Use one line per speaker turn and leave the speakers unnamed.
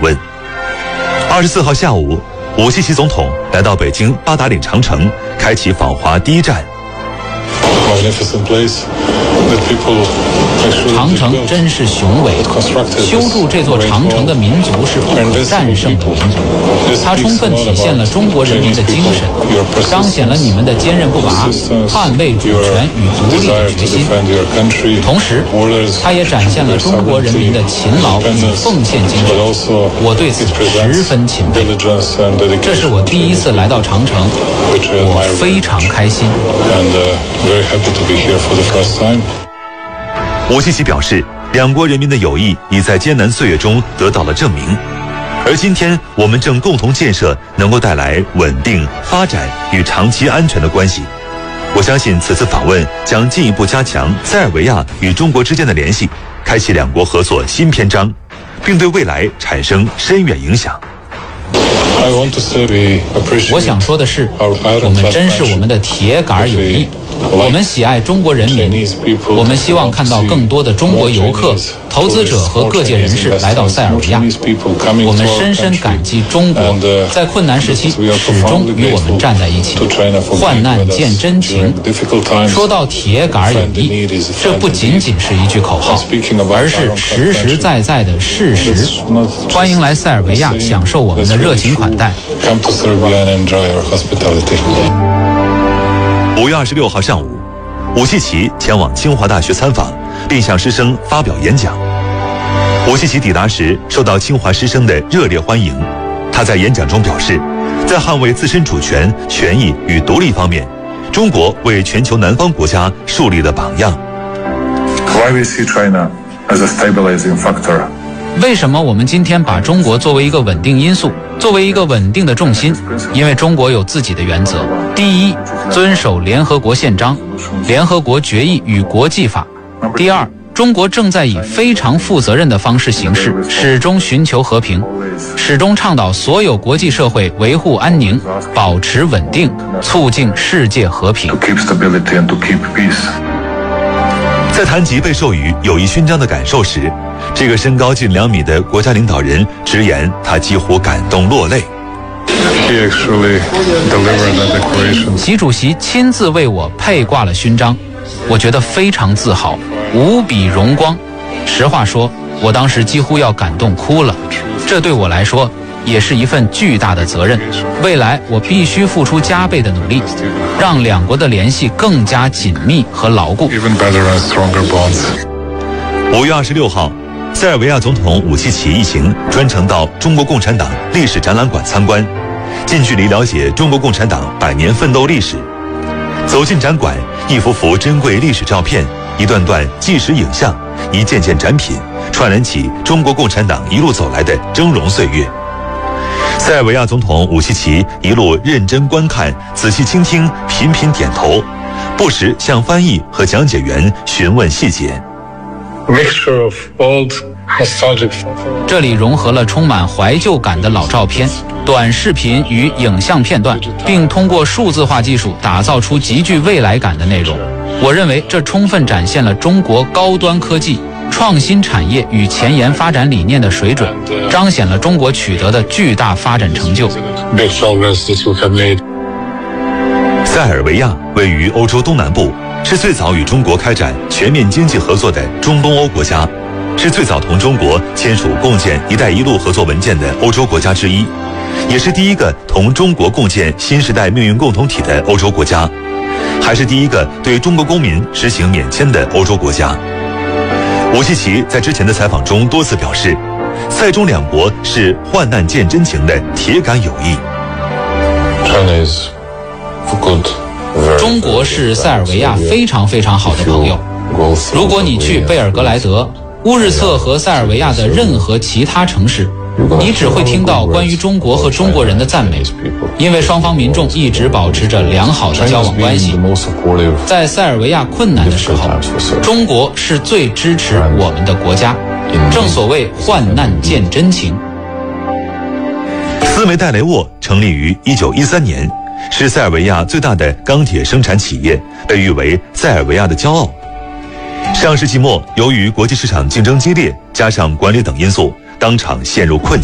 问。24号下午，武契奇总统来到北京八达岭长城，开启访华第一站。
长城真是雄伟，修筑这座长城的民族是不可战胜的民族，它充分体现了中国人民的精神，彰显了你们的坚韧不拔、捍卫主权与独立的决心。同时，它也展现了中国人民的勤劳与奉献精神，我对此十分钦佩。这是我第一次来到长城，我非常开心。
武契奇表示，两国人民的友谊已在艰难岁月中得到了证明，而今天我们正共同建设能够带来稳定、发展与长期安全的关系。我相信此次访问将进一步加强塞尔维亚与中国之间的联系，开启两国合作新篇章，并对未来产生深远影响。
我想说的是，我们珍视我们的铁杆友谊，我们喜爱中国人民，我们希望看到更多的中国游客、投资者和各界人士来到塞尔维亚。我们深深感激中国在困难时期始终与我们站在一起，患难见真情。说到铁杆友谊，这不仅仅是一句口号，而是实实在在的事实。欢迎来塞尔维亚享受我们的热情款待。
5月26号上午，武契奇前往清华大学参访，并向师生发表演讲。武契奇抵达时，受到清华师生的热烈欢迎。他在演讲中表示，在捍卫自身主权、权益与独立方面，中国为全球南方国家树立了榜样。
Why we see China as a stabilizing factor?
为什么我们今天把中国作为一个稳定因素，作为一个稳定的重心？因为中国有自己的原则。第一，遵守联合国宪章、联合国决议与国际法。第二，中国正在以非常负责任的方式行事，始终寻求和平，始终倡导所有国际社会维护安宁、保持稳定、促进世界和平。
在谈及被授予友谊勋章的感受时，这个身高近2米的国家领导人直言，他几乎感动落泪。
习主席亲自为我佩挂了勋章，我觉得非常自豪，无比荣光。实话说，我当时几乎要感动哭了。这对我来说也是一份巨大的责任，未来我必须付出加倍的努力，让两国的联系更加紧密和牢固。
5月26号，塞尔维亚总统武契奇一行专程到中国共产党历史展览馆参观，近距离了解中国共产党100年奋斗历史。走进展馆，一幅幅珍贵历史照片，一段段纪实影像，一件件展品，串联起中国共产党一路走来的峥嵘岁月。塞尔维亚总统武契奇一路认真观看，仔细倾听，频频点头，不时向翻译和讲解员询问细节。
这里融合了充满怀旧感的老照片、短视频与影像片段，并通过数字化技术打造出极具未来感的内容。我认为这充分展现了中国高端科技、创新产业与前沿发展理念的水准，彰显了中国取得的巨大发展成就。
塞尔维亚位于欧洲东南部，是最早与中国开展全面经济合作的中东欧国家，是最早同中国签署共建“一带一路”合作文件的欧洲国家之一，也是第一个同中国共建新时代命运共同体的欧洲国家，还是第一个对中国公民实行免签的欧洲国家。武契奇在之前的采访中多次表示，塞中两国是患难见真情的铁杆友谊。
中国是塞尔维亚非常非常好的朋友。如果你去贝尔格莱德、乌日策和塞尔维亚的任何其他城市，你只会听到关于中国和中国人的赞美，因为双方民众一直保持着良好的交往关系。在塞尔维亚困难的时候，中国是最支持我们的国家，正所谓患难见真情。
斯梅代雷沃成立于1913年，是塞尔维亚最大的钢铁生产企业，被誉为塞尔维亚的骄傲。上世纪末，由于国际市场竞争激烈，加上管理等因素，当场陷入困境。